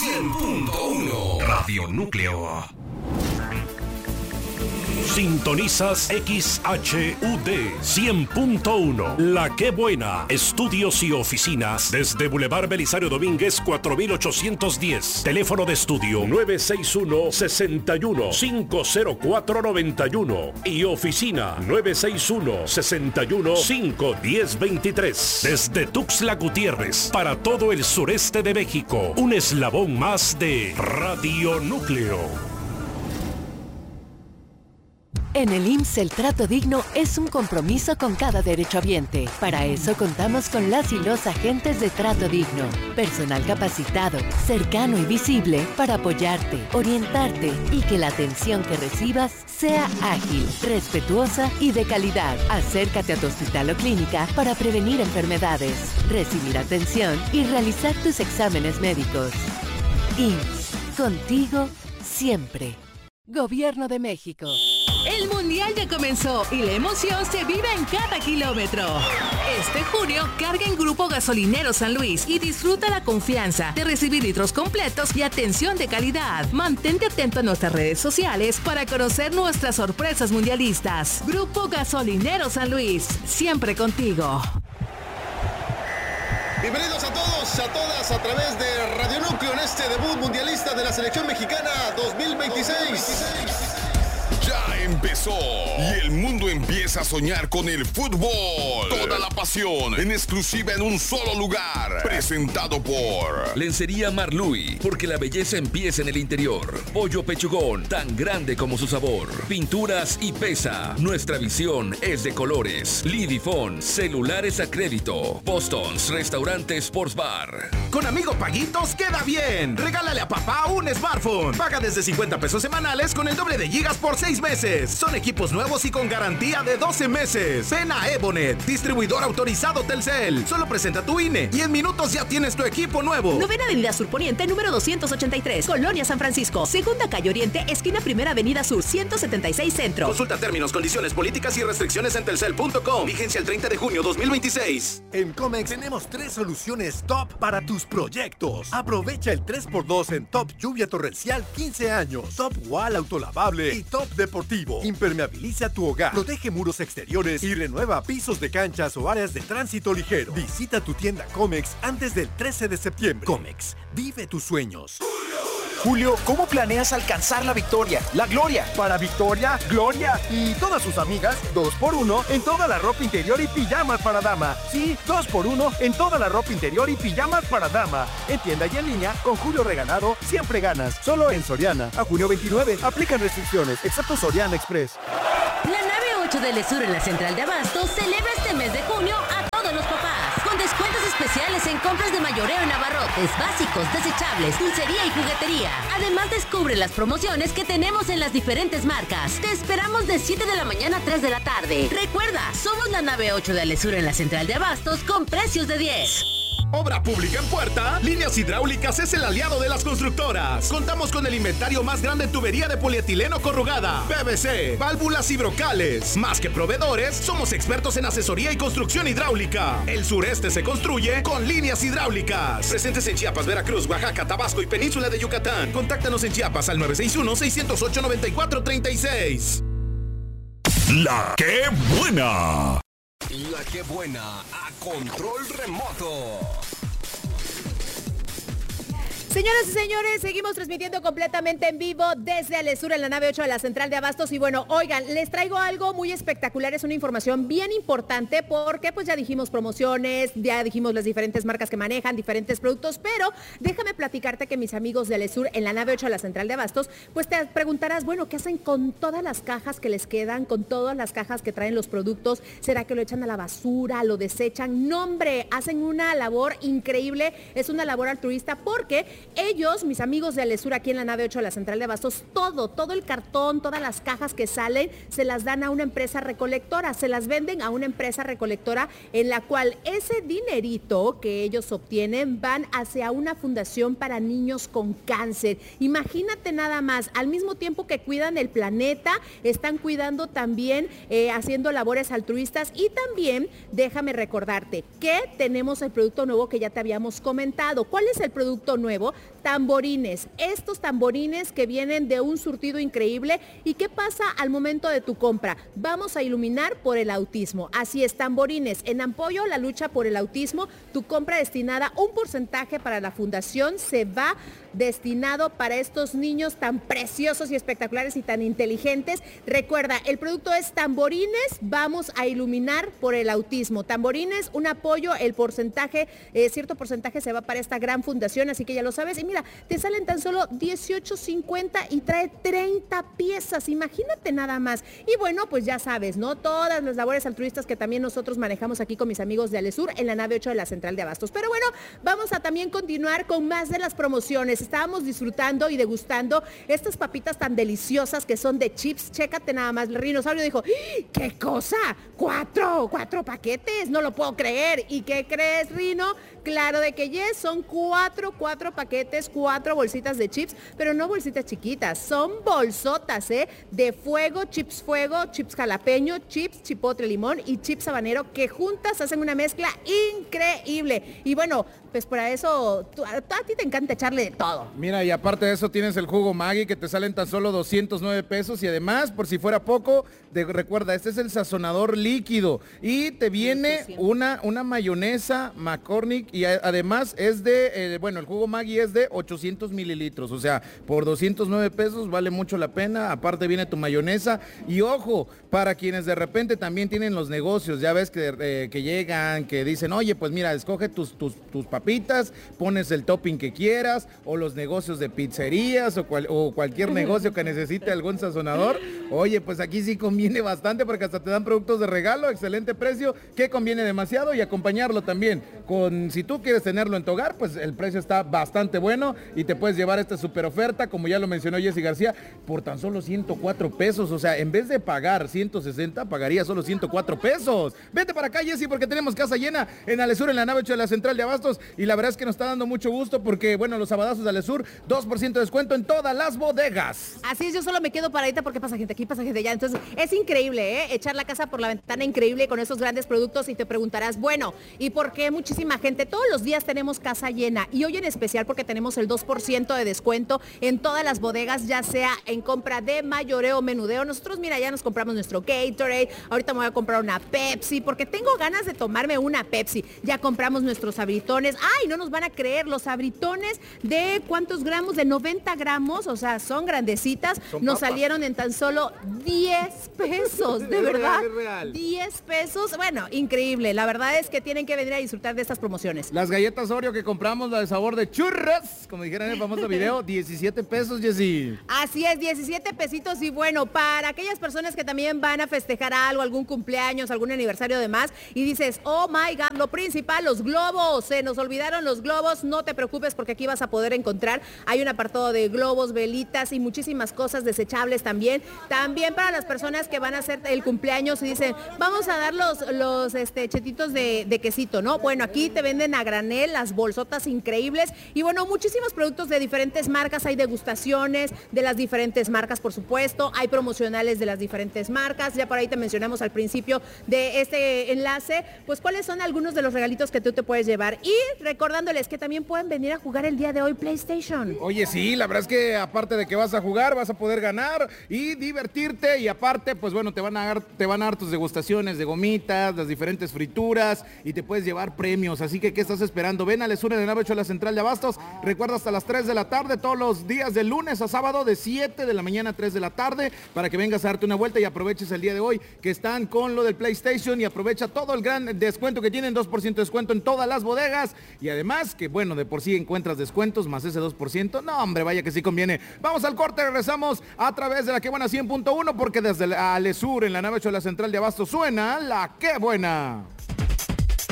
100.1 Radio Núcleo. Sintonizas XHUD 100.1 La Qué Buena. Estudios y oficinas desde Boulevard Belisario Domínguez 4810. Teléfono de estudio 961-61-50491 y oficina 961-61-51023. Desde Tuxtla Gutiérrez para todo el sureste de México. Un eslabón más de Radio Núcleo. En el IMSS el trato digno es un compromiso con cada derechohabiente. Para eso contamos con las y los agentes de trato digno. Personal capacitado, cercano y visible para apoyarte, orientarte y que la atención que recibas sea ágil, respetuosa y de calidad. Acércate a tu hospital o clínica para prevenir enfermedades, recibir atención y realizar tus exámenes médicos. IMSS, contigo siempre. Gobierno de México. El Mundial ya comenzó y la emoción se vive en cada kilómetro. Este junio, carga en Grupo Gasolinero San Luis y disfruta la confianza de recibir litros completos y atención de calidad. Mantente atento a nuestras redes sociales para conocer nuestras sorpresas mundialistas. Grupo Gasolinero San Luis, siempre contigo. Bienvenidos a todos, a todas, a través de Radio Núcleo en este debut mundialista de la selección mexicana 2026. Ya empezó y el mundo empieza a soñar con el fútbol. Toda la pasión en exclusiva en un solo lugar. Presentado por Lencería Marluy, porque la belleza empieza en el interior. Pollo Pechugón, tan grande como su sabor. Pinturas y Pesa, nuestra visión es de colores. Lidifón, celulares a crédito. Boston's, restaurante Sports Bar. Con Amigo Paguitos queda bien. Regálale a papá un smartphone. Paga desde 50 pesos semanales con el doble de gigas por 6 meses. Son equipos nuevos y con garantía de 12 meses. Ven a Ebonet, distribuidor autorizado Telcel. Solo presenta tu INE y en minutos ya tienes tu equipo nuevo. Novena Avenida Sur Poniente, número 283, Colonia San Francisco. Segunda Calle Oriente, esquina Primera Avenida Sur, 176 Centro. Consulta términos, condiciones, políticas y restricciones en telcel.com. Vigencia el 30 de junio 2026. En Comex tenemos 3 soluciones top para tus proyectos. Aprovecha el 3x2 en Top Lluvia Torrencial 15 años, Top Wall Autolavable y Top Deportivo. Impermeabiliza tu hogar, protege muros exteriores y renueva pisos de canchas o áreas de tránsito ligero. Visita tu tienda Comex antes del 13 de septiembre. Comex, vive tus sueños. Julio, ¿cómo planeas alcanzar la victoria, la gloria? Para Victoria, Gloria y todas sus amigas, 2x1 en toda la ropa interior y pijamas para dama. Sí, 2x1 en toda la ropa interior y pijamas para dama. En tienda y en línea, con Julio Regalado, siempre ganas. Solo en Soriana. A junio 29, aplican restricciones, excepto Soriana Express. La nave 8 del Sur en la Central de Abastos celebra este mes de junio a todos los papás, con descuentos especiales en compras de mayoreo en abarrotes, básicos, desechables, dulcería y juguetería. Además, descubre las promociones que tenemos en las diferentes marcas. Te esperamos de 7 de la mañana a 3 de la tarde. Recuerda, somos la nave 8 de Sur en la Central de Abastos con precios de 10. Obra pública en puerta, Líneas Hidráulicas es el aliado de las constructoras. Contamos con el inventario más grande en tubería de polietileno corrugada, PVC, válvulas y brocales. Más que proveedores, somos expertos en asesoría y construcción hidráulica. El sureste se construye con Líneas Hidráulicas. Presentes en Chiapas, Veracruz, Oaxaca, Tabasco y Península de Yucatán. Contáctanos en Chiapas al 961-608-9436. La Qué Buena. La Qué Buena a control remoto. Señoras y señores, seguimos transmitiendo completamente en vivo desde Alesur en la nave 8 de la Central de Abastos. Y bueno, oigan, les traigo algo muy espectacular, es una información bien importante porque pues ya dijimos promociones, ya dijimos las diferentes marcas que manejan, diferentes productos, pero déjame platicarte que mis amigos de Alesur en la nave 8 de la Central de Abastos, pues te preguntarás, bueno, ¿qué hacen con todas las cajas que les quedan, con todas las cajas que traen los productos? ¿Será que lo echan a la basura, lo desechan? No, hombre, hacen una labor increíble, es una labor altruista porque ellos, mis amigos de Alesur aquí en la nave 8 de la Central de Abastos, todo el cartón, todas las cajas que salen, se las dan a una empresa recolectora, se las venden a una empresa recolectora en la cual ese dinerito que ellos obtienen van hacia una fundación para niños con cáncer. Imagínate nada más, al mismo tiempo que cuidan el planeta, están cuidando también, haciendo labores altruistas y también, déjame recordarte que tenemos el producto nuevo que ya te habíamos comentado. ¿Cuál es el producto nuevo? tamborines. Estos tamborines que vienen de un surtido increíble. ¿Y qué pasa al momento de tu compra? Vamos a iluminar por el autismo. Así es, tamborines. En apoyo a la lucha por el autismo, tu compra destinada, un porcentaje para la fundación se va destinado para estos niños tan preciosos y espectaculares y tan inteligentes. Recuerda, el producto es tamborines, vamos a iluminar por el autismo. Tamborines, un apoyo, el porcentaje, cierto porcentaje se va para esta gran fundación, así que ya lo sabes. Y mira, te salen tan solo $18.50 y trae 30 piezas, imagínate nada más. Y bueno, pues ya sabes, ¿no? Todas las labores altruistas que también nosotros manejamos aquí con mis amigos de Alesur en la nave 8 de la Central de Abastos. Pero bueno, vamos a también continuar con más de las promociones. Estábamos disfrutando y degustando estas papitas tan deliciosas que son de chips. Chécate nada más, el Rinosaurio dijo, ¿qué cosa? ¿Cuatro paquetes? No lo puedo creer. ¿Y qué crees, Rino? Claro de que yes, son cuatro paquetes, 4 bolsitas de chips, pero no bolsitas chiquitas, son bolsotas, de fuego, chips jalapeño, chips chipotle limón y chips habanero, que juntas hacen una mezcla increíble. Y bueno, pues para eso, a ti te encanta echarle de todo. Mira, y aparte de eso tienes el jugo Maggi, que te salen tan solo 209 pesos, y además, por si fuera poco, recuerda, este es el sazonador líquido, y te viene una mayonesa McCormick, y además es de, el jugo Maggi es de 800 mililitros, o sea, por 209 pesos vale mucho la pena. Aparte viene tu mayonesa, y ojo, para quienes de repente también tienen los negocios, ya ves que llegan, que dicen, oye, pues mira, escoge tus papitas, pones el topping que quieras, o los negocios de pizzerías, o cualquier negocio que necesite algún sazonador. Oye, pues aquí sí conviene bastante, porque hasta te dan productos de regalo, excelente precio, que conviene demasiado, y acompañarlo también si tú quieres tenerlo en tu hogar, pues el precio está bastante bueno, y te puedes llevar esta super oferta, como ya lo mencionó Jessy García, por tan solo 104 pesos, o sea, en vez de pagar 160, pagaría solo 104 pesos. Vete para acá, Jessy, porque tenemos casa llena en Alesur, en la nave 8 de la Central de Abastos, y la verdad es que nos está dando mucho gusto, porque bueno, los sabadazos de Alesur, 2% de descuento en todas las bodegas. Así es, yo solo me quedo paradita porque pasa gente aquí, pasa gente allá. Entonces es increíble, echar la casa por la ventana, increíble con esos grandes productos. Y te preguntarás, bueno, ¿y por qué muchísima gente? Todos los días tenemos casa llena, y hoy en especial porque tenemos el 2% de descuento en todas las bodegas, ya sea en compra de mayoreo o menudeo. Nosotros, mira, ya nos compramos nuestro Gatorade, ahorita me voy a comprar una Pepsi porque tengo ganas de tomarme una Pepsi. Ya compramos nuestros sabritones. ¡Ay, no nos van a creer! Los sabritones de ¿cuántos gramos? De 90 gramos, o sea, son grandecitas. Nos salieron en tan solo 10 pesos, de verdad. Real. 10 pesos, bueno, increíble. La verdad es que tienen que venir a disfrutar de estas promociones. Las galletas Oreo que compramos, la de sabor de churras, como dijeron en el famoso video, 17 pesos, Jessy. Así es, 17 pesitos. Y bueno, para aquellas personas que también van a festejar algo, algún cumpleaños, algún aniversario de más, y dices, oh my God, lo principal, los globos, se nos olvidaron los globos. No te preocupes, porque aquí vas a poder encontrar, hay un apartado de globos, velitas y muchísimas cosas desechables también. También para las personas que van a hacer el cumpleaños y dicen, vamos a dar los chetitos de quesito, ¿no? Bueno, aquí te venden a granel las bolsotas increíbles, y bueno, muchísimos productos de diferentes marcas. Hay degustaciones de las diferentes marcas, por supuesto, hay promocionales de las diferentes marcas. Ya por ahí te mencionamos al principio de este enlace, pues cuáles son algunos de los regalitos que tú te puedes llevar, y recordándoles que también pueden venir a jugar el día de hoy PlayStation. Oye, sí, la verdad es que aparte de que vas a jugar, vas a poder ganar y divertirte, y aparte, pues bueno, te van a dar tus degustaciones de gomitas, las diferentes frituras, y te puedes llevar premios. Así que, ¿qué estás esperando? Ven a Alesur en la nave 8 de la Central de Abastos. Recuerda, hasta las 3 de la tarde, todos los días de lunes a sábado, de 7 de la mañana a 3 de la tarde, para que vengas a darte una vuelta y aproveches el día de hoy, que están con lo del PlayStation, y aprovecha todo el gran descuento que tienen, 2% de descuento en todas las bodegas, y además que bueno, de por sí encuentras descuentos más ese 2%, no hombre, vaya que sí conviene. Vamos al corte, regresamos a través de la Que Buena 100.1, porque desde Alesur en la nave 8 de la Central de Abastos suena la Que Buena.